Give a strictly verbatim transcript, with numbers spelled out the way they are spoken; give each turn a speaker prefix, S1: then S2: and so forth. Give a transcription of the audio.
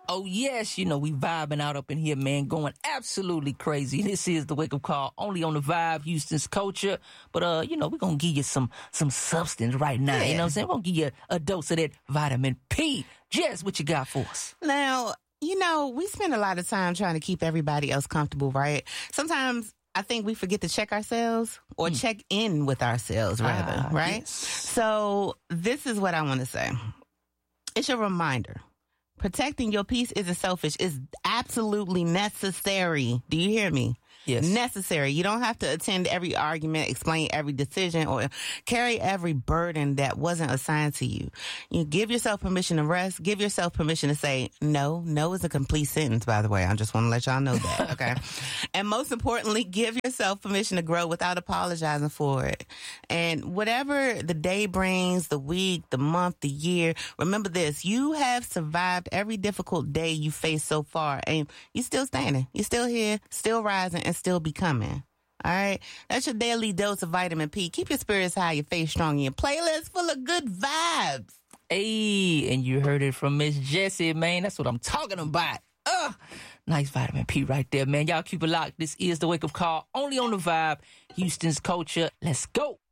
S1: Oh, yes, you know, we vibing out up in here, man, going absolutely crazy. This is the Wake Up Call, only on the Vibe, Houston's culture. But, uh, you know, we're going to give you some some substance right now. Yeah. You know what I'm saying? We're going to give you a, a dose of that vitamin P. Jess, what you got for us?
S2: Now, you know, we spend a lot of time trying to keep everybody else comfortable, right? Sometimes I think we forget to check ourselves or mm. check in with ourselves, rather, ah, right? Yes. So this is what I want to say. It's a reminder. Protecting your peace isn't selfish. It's absolutely necessary. Do you hear me?
S1: Yes.
S2: Necessary. You don't have to attend every argument, explain every decision, or carry every burden that wasn't assigned to you. You give yourself permission to rest. Give yourself permission to say no. No is a complete sentence, by the way. I just want to let y'all know that. Okay. And most importantly, give yourself permission to grow without apologizing for it. And whatever the day brings, the week, the month, the year, remember this. You have survived every difficult day you faced so far, and you're still standing. You're still here, still rising, and still becoming. All right? That's your daily dose of vitamin P. Keep your spirits high, your faith strong, and your playlist full of good vibes.
S1: Hey, and you heard it from Miss Jessie, man. That's what I'm talking about. Uh, nice vitamin P right there, man. Y'all keep it locked. This is the Wake Up Call, only on the Vibe, Houston's culture. Let's go.